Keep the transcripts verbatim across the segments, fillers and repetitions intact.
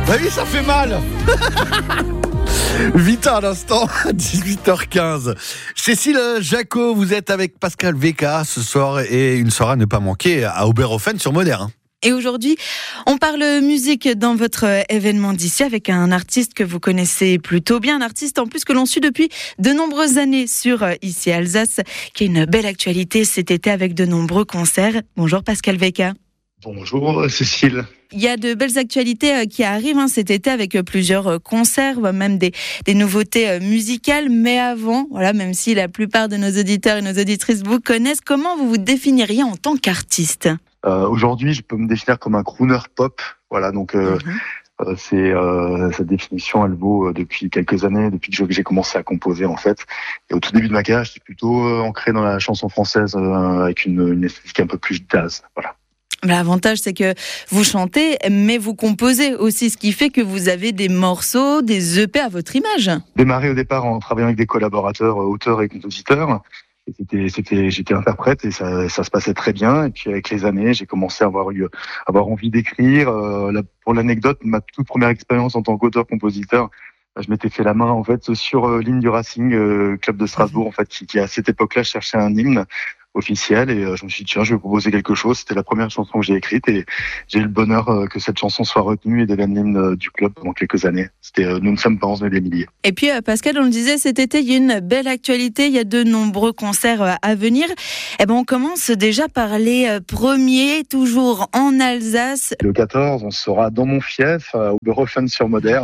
Bah oui, ça fait mal. huit heures à l'instant, dix-huit heures quinze. Cécile Jacot, vous êtes avec Pascal Veka ce soir et une soirée à ne pas manquer à Oberhofen sur Moder. Et aujourd'hui, on parle musique dans votre événement d'ici avec un artiste que vous connaissez plutôt bien, un artiste en plus que l'on suit depuis de nombreuses années sur Ici Alsace, qui a une belle actualité cet été avec de nombreux concerts. Bonjour Pascal Veka. Bonjour Cécile. Il y a de belles actualités qui arrivent hein, cet été avec plusieurs concerts, même des, des nouveautés musicales. Mais avant, voilà, même si la plupart de nos auditeurs et nos auditrices vous connaissent, comment vous vous définiriez en tant qu'artiste ? euh, Aujourd'hui, je peux me définir comme un crooner pop. Voilà, donc euh, mm-hmm. euh, c'est euh, cette définition, elle vaut euh, depuis quelques années, depuis que j'ai commencé à composer en fait. Et au tout début de ma carrière, j'étais plutôt euh, ancré dans la chanson française euh, avec une, une esthétique un peu plus jazz. Voilà. L'avantage, c'est que vous chantez, mais vous composez aussi, ce qui fait que vous avez des morceaux, des E P à votre image. Démarré au départ en travaillant avec des collaborateurs, auteurs et compositeurs. Et c'était, c'était, j'étais interprète et ça, ça se passait très bien. Et puis avec les années, j'ai commencé à avoir eu, avoir envie d'écrire. Euh, là, pour l'anecdote, ma toute première expérience en tant qu'auteur-compositeur, je m'étais fait la main en fait sur euh, l'hymne du Racing euh, Club de Strasbourg, en fait, qui, qui à cette époque-là cherchait un hymne officiel et euh, je me suis dit tiens, je vais proposer quelque chose. C'était la première chanson que j'ai écrite et j'ai eu le bonheur euh, que cette chanson soit retenue et devienne l'hymne euh, du club pendant quelques années. C'était euh, Nous ne sommes pas onze mais des milliers. Et puis euh, Pascal, on le disait, cet été il y a une belle actualité, il y a de nombreux concerts euh, à venir. Et ben on commence déjà par les euh, premiers, toujours en Alsace. Le quatorze, on sera dans mon fief à Oberhofen sur Moder.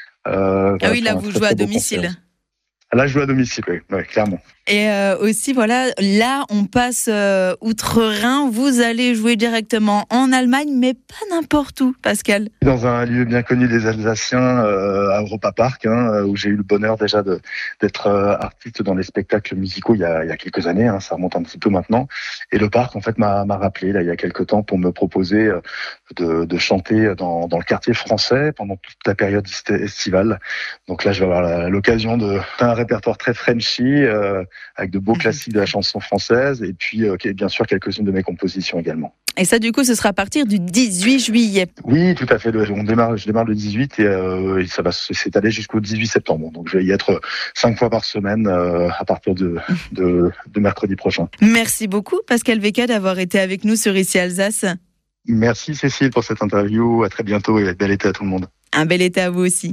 Euh, ah oui, là vous jouez à domicile. Concert. Là, je joue à domicile, oui, ouais, clairement. Et euh, aussi, voilà, là, on passe euh, outre-Rhin. Vous allez jouer directement en Allemagne, mais pas n'importe où, Pascal. Dans un lieu bien connu des Alsaciens, euh, à Europa Park, hein, où j'ai eu le bonheur déjà de, d'être euh, artiste dans les spectacles musicaux il y a, il y a quelques années. Hein, ça remonte un petit peu maintenant. Et le parc, en fait, m'a, m'a rappelé là il y a quelques temps pour me proposer euh, de, de chanter dans, dans le quartier français pendant toute la période estivale. Donc là, je vais avoir la, l'occasion de faire un répertoire très Frenchy. Euh, avec de beaux classiques de la chanson française et puis euh, bien sûr quelques-unes de mes compositions également. Et ça du coup ce sera à partir du dix-huit juillet. Oui, tout à fait, on démarre, je démarre le dix-huit et, euh, et ça va s'étaler jusqu'au dix-huit septembre, donc je vais y être cinq fois par semaine euh, à partir de, de, de mercredi prochain. Merci beaucoup Pascal Veka d'avoir été avec nous sur Ici Alsace. Merci Cécile pour cette interview, à très bientôt et bel été à tout le monde. Un bel été à vous aussi.